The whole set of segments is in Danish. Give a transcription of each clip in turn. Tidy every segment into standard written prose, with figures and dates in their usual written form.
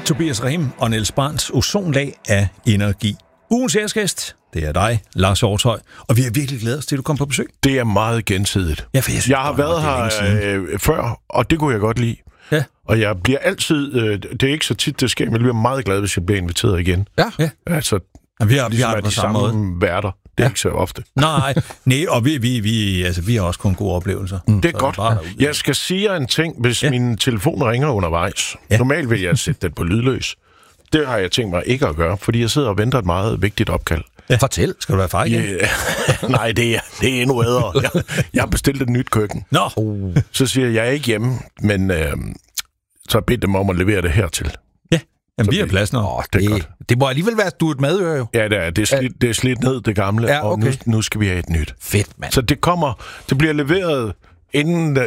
Tobias Rehm og Niels Brands ozonlag af energi. Ugens æresgæst, det er dig, Lars Hjortøj, og vi har virkelig glædet os til, at du kom på besøg. Det er meget gensidigt. Ja, jeg har været her før, og det kunne jeg godt lide. Ja. Og jeg bliver altid, det er ikke så tit, det sker, men jeg bliver meget glad, hvis jeg bliver inviteret igen. Ja. Altså, vi har det på de samme måde. Værter. Det er ikke så ofte. Nej, og vi har også kun gode oplevelser. Det er godt. Jeg skal sige en ting, hvis min telefon ringer undervejs. Ja. Normalt vil jeg sætte den på lydløs. Det har jeg tænkt mig ikke at gøre, fordi jeg sidder og venter et meget vigtigt opkald. Ja. Fortæl. Skal du være far igen? Nej, det er endnu ædre. Jeg har bestilt et nyt køkken. Nå. Så siger jeg er ikke hjemme, men så bedt dem om at levere det hertil. Ja, jamen, vi har plads nu. Det må alligevel være, at du er et medører jo. Ja, det er slidt ned, det gamle, ja, okay. Og nu skal vi have et nyt. Fedt, mand. Så det bliver leveret inden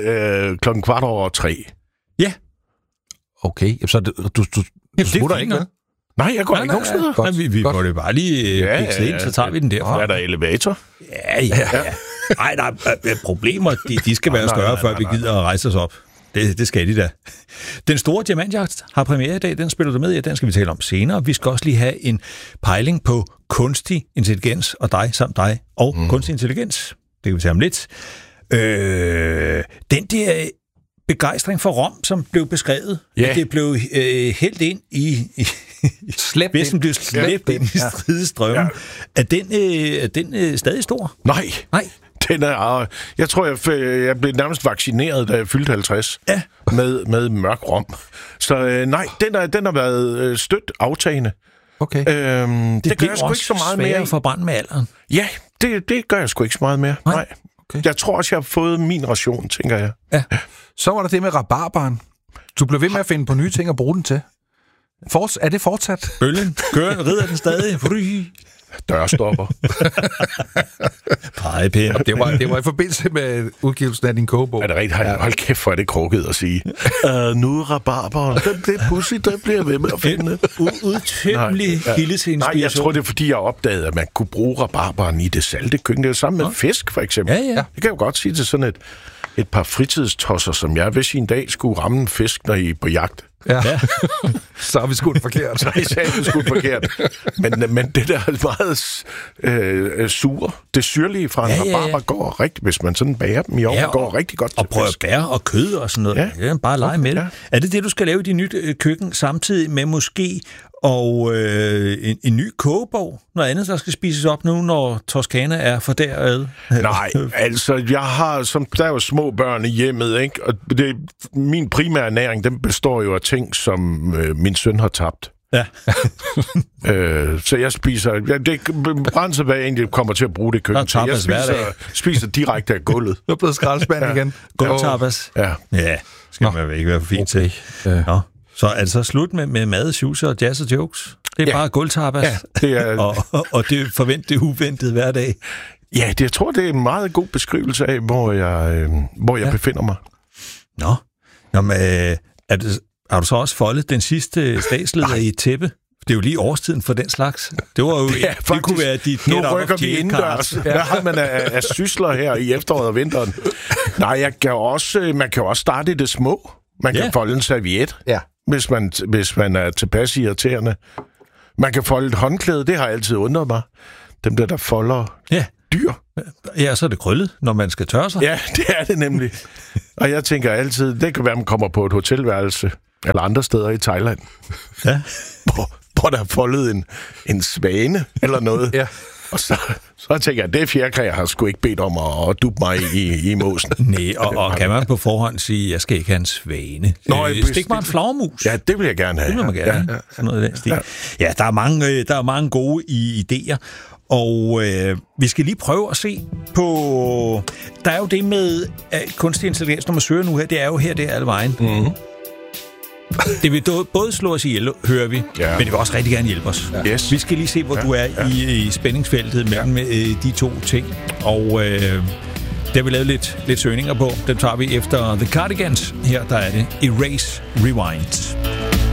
3:15. Ja. Okay, så du smutter ikke, vel? Nej, jeg går ikke nogen steder. Vi får det bare lige fikset ind, så tager vi den derfra. Er der elevator? Ja. Nej, problemer, de skal være større, før vi gider at rejse os op. Det skal de da. Den store diamantjagt har premiere i dag. Den spiller du med i, den skal vi tale om senere. Vi skal også lige have en pejling på kunstig intelligens og dig og kunstig intelligens. Det kan vi tale om lidt. Den der begejstring for Rom, som blev beskrevet, at det blev hældt ind i slæbt ind i stridestrømmen. Er den stadig stor? Nej. Jeg tror, jeg blev nærmest vaccineret, da jeg fyldte 50 med mørk rom. Så nej, den har været stødt aftagende. Okay. Det gør jeg sgu ikke så meget mere. For brand med alderen. Ja, det gør jeg sgu ikke så meget mere. Nej. Okay. Jeg tror også, jeg har fået min ration, tænker jeg. Ja. Så var der det med rabarbaren. Du blev ved med at finde på nye ting at bruge den til. Er det fortsat? Bølgen, rider den stadig. Dørstopper. Pegepæn. Det var i forbindelse med udgivelsen af din kogebog. Er det rigtigt? Hold kæft, for er det krukket at sige. Nu er rabarberen. Det er pussy, der bliver ved med at finde. Udtømmelig kilde til inspiration. Nej, jeg tror, det er fordi, jeg opdagede, at man kunne bruge rabarberen i det salte køkken. Det er jo sammen med fisk, for eksempel. Ja. Det kan jeg jo godt sige til sådan et par fritidstosser, som jeg, hvis I en dag skulle ramme en fisk, når I er på jagt. Ja. Så har vi skudt forkert. Så har vi skudt forkert. Men det der meget sure, det syrlige fra en rabarber går rigtig, hvis man sådan bager dem i ovnen, går rigtig godt til og prøver bær og kød og sådan noget. Ja. Bare lege med det. Er det, du skal lave i dit nyt køkken, samtidig med måske og en ny kogebog? Noget andet, der skal spises op nu, når Toskana er fordæret? Nej, altså, jeg har, der er jo små børn i hjemmet, ikke? Og min primære ernæring, den består jo af ting, som min søn har tabt. Ja. Så jeg spiser... Det brænser, hvad jeg egentlig kommer til at bruge det køkken til. Jeg spiser direkte af gulvet. Du er blevet skraldespand igen. Gulvtapas. Ja, skal man ikke være for fint til. Nå. Så er det så slut med mad, shoes og jazz og jokes? Det er bare gulvtapas. Ja, det er... og det forventede uventede hver dag. Ja, jeg tror, det er en meget god beskrivelse af, hvor jeg befinder mig. Nå. Jamen, har du så også foldet den sidste statsleder i et tæppe? Det er jo lige årstiden for den slags. Det var jo det kunne være dit nu rykker vi indendørs. Hvad har man af sysler her i efteråret og vinteren? Nej, man kan også starte i det små. Man kan folde en serviet, hvis man er tilpas irriterende. Man kan folde et håndklæde, det har altid undret mig. Dem der folder dyr. Ja, så er det krøllet, når man skal tørre sig. Ja, det er det nemlig. Og jeg tænker altid, det kan være, man kommer på et hotelværelse eller andre steder i Thailand. Ja. Hvor der er foldet en svane eller noget. Ja. Og så tænker jeg, det fjerkræ, jeg har sgu ikke bedt om at duppe mig i måsen. Nej, og kan man på forhånd sige, jeg skal ikke have en svane? Stik mig en flagermus. Ja, det vil jeg gerne have. Det vil man gerne have. Sådan noget af den stil. Ja, der er mange gode idéer. Og vi skal lige prøve at se på... Der er jo det med kunstig intelligens, når man søger nu her. Det er jo her, det er alle vejen. Mm-hmm. Det vil både slå os ihjel, hører vi, men det vil også rigtig gerne hjælpe os. Ja. Yes. Vi skal lige se, hvor du er i spændingsfeltet mellem de to ting. Og der har vi lavet lidt søgninger på. Dem tager vi efter The Cardigans. Her der er det Erase Rewind.